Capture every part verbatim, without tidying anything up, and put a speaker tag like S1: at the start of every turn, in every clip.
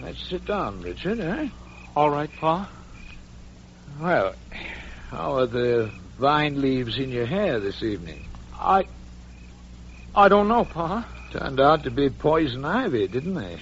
S1: Let's sit down, Richard, eh?
S2: All right, Pa.
S1: Well, how are the vine leaves in your hair this evening?
S2: I... I don't know, Pa.
S1: Turned out to be poison ivy, didn't they?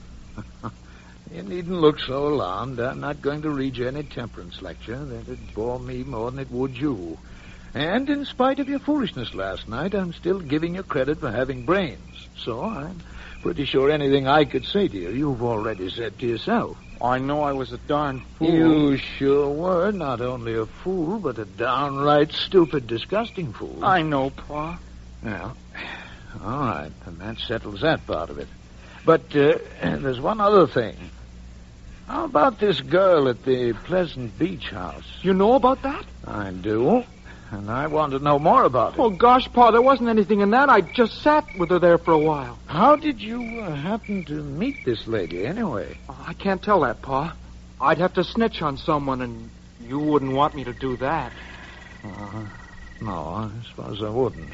S1: You needn't look so alarmed. I'm not going to read you any temperance lecture. That'd bore me more than it would you. And in spite of your foolishness last night, I'm still giving you credit for having brains. So I'm pretty sure anything I could say to you, you've already said to yourself.
S2: I know I was a darn fool.
S1: You sure were not only a fool, but a downright stupid, disgusting fool.
S2: I know, Pa.
S1: Well, all right, and that settles that part of it. But uh, there's one other thing. How about this girl at the Pleasant Beach house?
S2: You know about that?
S1: I do, and I want to know more about it.
S2: Oh, gosh, Pa, there wasn't anything in that. I just sat with her there for a while.
S1: How did you uh, happen to meet this lady, anyway?
S2: Oh, I can't tell that, Pa. I'd have to snitch on someone, and you wouldn't want me to do that.
S1: Uh, no, I suppose I wouldn't.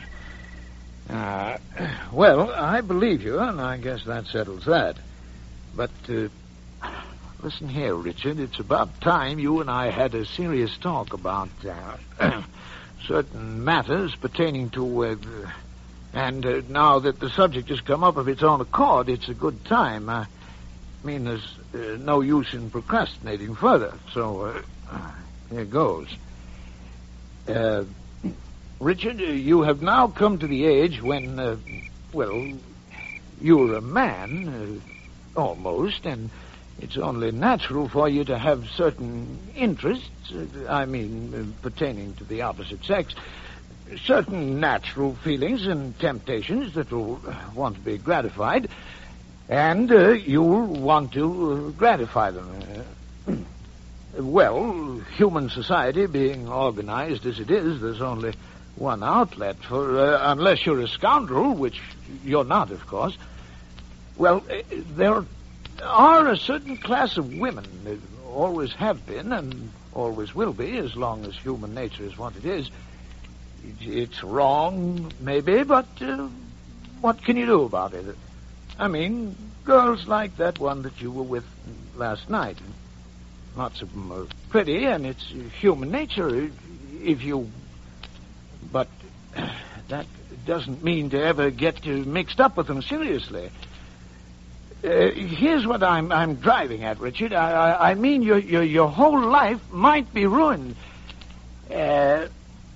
S1: Uh, well, I believe you, and I guess that settles that. But, uh, listen here, Richard. It's about time you and I had a serious talk about uh, certain matters pertaining to... Uh, and uh, now that the subject has come up of its own accord, it's a good time. Uh, I mean, there's uh, no use in procrastinating further. So, uh, here goes. Uh... Richard, you have now come to the age when, uh, well, you're a man, uh, almost, and it's only natural for you to have certain interests, uh, I mean, uh, pertaining to the opposite sex, certain natural feelings and temptations that will want to be gratified, and uh, you'll want to gratify them. Uh, well, human society being organized as it is, there's only one outlet for, uh, unless you're a scoundrel, which you're not, of course. Well, uh, there are a certain class of women that always have been and always will be, as long as human nature is what it is. It's wrong, maybe, but uh, what can you do about it? I mean, girls like that one that you were with last night. Lots of them are pretty, and it's human nature. If you... But that doesn't mean to ever get uh, mixed up with them seriously. Uh, here's what I'm I'm driving at, Richard. I I, I mean your, your your whole life might be ruined. Uh,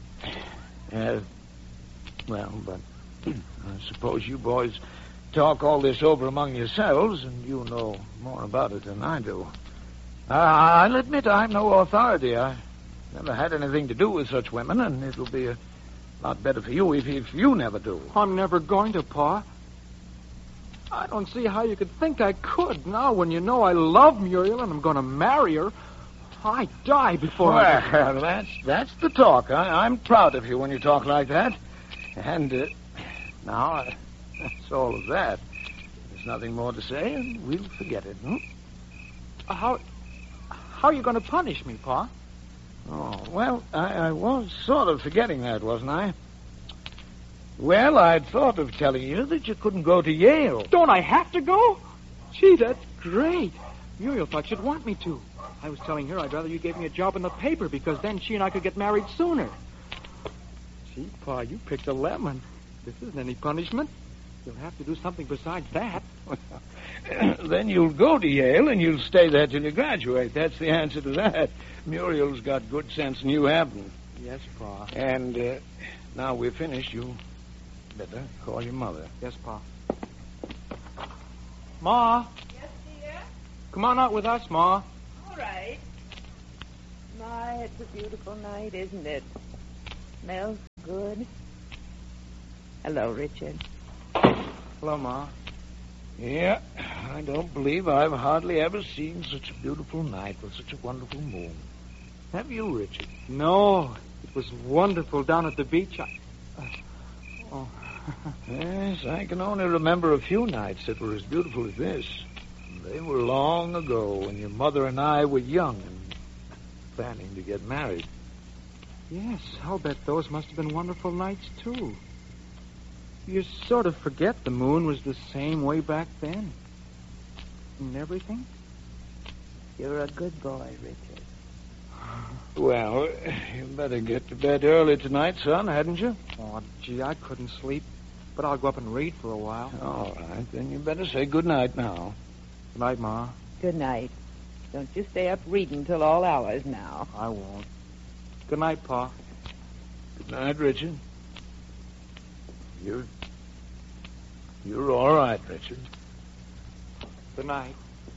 S1: uh, well, but I suppose you boys talk all this over among yourselves, and you know more about it than I do. Uh, I'll admit I'm no authority. I never had anything to do with such women, and it'll be a lot better for you if, if you never do.
S2: I'm never going to, Pa. I don't see how you could think I could now when you know I love Muriel and I'm going to marry her. I'd die before
S1: well,
S2: I...
S1: Well, that's, that's the talk. I, I'm proud of you when you talk like that. And uh, now, uh, that's all of that. There's nothing more to say, and we'll forget it, hmm?
S2: How... How are you going to punish me, Pa?
S1: Oh, well, I, I was sort of forgetting that, wasn't I? Well, I'd thought of telling you that you couldn't go to Yale.
S2: Don't I have to go? Gee, that's great. Muriel thought she'd want me to. I was telling her I'd rather you gave me a job in the paper because then she and I could get married sooner. Gee, Pa, you picked a lemon. This isn't any punishment. You'll have to do something besides that.
S1: Then you'll go to Yale and you'll stay there till you graduate. That's the answer to that. Muriel's got good sense and you haven't.
S2: Yes, Pa.
S1: And uh, now we're finished, you better call your mother.
S2: Yes, Pa. Ma.
S3: Yes, dear?
S2: Come on out with us, Ma.
S3: All right. My, it's a beautiful night, isn't it? Smells good. Hello, Richard.
S2: Hello, Ma.
S1: Yeah, I don't believe I've hardly ever seen such a beautiful night with such a wonderful moon. Have you, Richard?
S2: No, it was wonderful down at the beach. I... Uh, oh.
S1: Yes, I can only remember a few nights that were as beautiful as this. They were long ago when your mother and I were young and planning to get married.
S2: Yes, I'll bet those must have been wonderful nights, too. You sort of forget the moon was the same way back then. And everything.
S3: You're a good boy, Richard.
S1: Well, you better get to bed early tonight, son, hadn't you?
S2: Oh, gee, I couldn't sleep. But I'll go up and read for a while.
S1: All right, then you better say good night now.
S2: Good night, Ma.
S3: Good night. Don't you stay up reading till all hours now.
S2: I won't. Good night, Pa.
S1: Good night, Richard. You're... You're all right, Richard.
S2: Good night.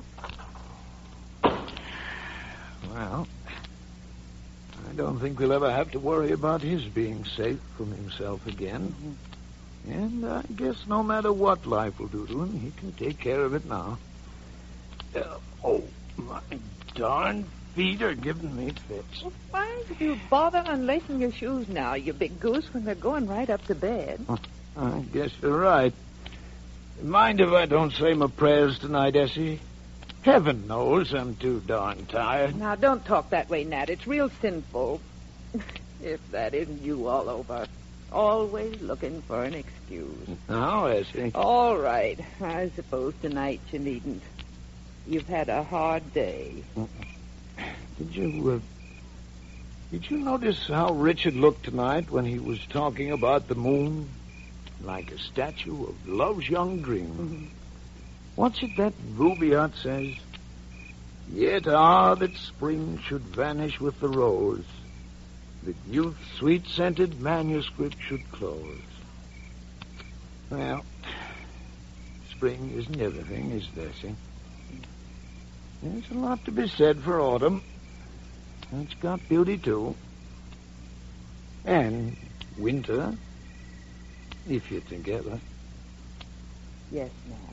S1: Well, I don't think we'll ever have to worry about his being safe from himself again. Mm-hmm. And I guess no matter what life will do to him, he can take care of it now. Uh, oh, my darn feet are giving me fits.
S3: Well, why do you bother unlacing your shoes now, you big goose, when we're going right up to bed?
S1: Oh, I guess you're right. Mind if I don't say my prayers tonight, Essie? Heaven knows I'm too darn tired.
S3: Now, don't talk that way, Nat. It's real sinful. If that isn't you all over. Always looking for an excuse.
S1: Now, Essie.
S3: All right. I suppose tonight you needn't. You've had a hard day.
S1: Did you, uh, did you notice how Richard looked tonight when he was talking about the moon? Like a statue of love's young dream.
S3: Mm-hmm.
S1: What's it that Rubaiyat says? Yet ah, that spring should vanish with the rose, that youth's sweet-scented manuscript should close. Well, spring isn't everything, is there, see? There's a lot to be said for autumn. It's got beauty, too. And winter, if you're together.
S3: Yes, Nat.